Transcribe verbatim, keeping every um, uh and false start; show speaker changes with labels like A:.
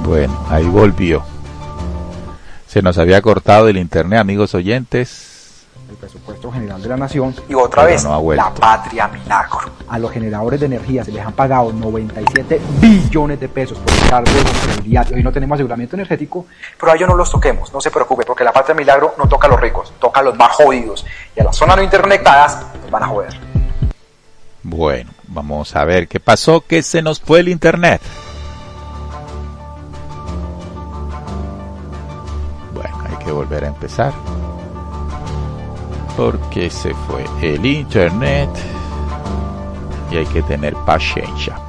A: Bueno, ahí volvió. Se nos había cortado el internet, amigos oyentes.
B: El presupuesto general de la nación.
C: Y otra
A: Pero
C: vez,
A: no
C: la patria milagro.
B: A los generadores de energía se les han pagado noventa y siete billones de pesos por el cargo de sostenibilidad. Hoy no tenemos aseguramiento energético.
C: Pero a ellos no los toquemos, no se preocupe, porque la patria milagro no toca a los ricos, toca a los más jodidos. Y a las zonas no interconectadas nos van a joder.
A: Bueno, vamos a ver qué pasó, que se nos fue el internet. Bueno, hay que volver a empezar. Porque se fue el internet y hay que tener paciencia.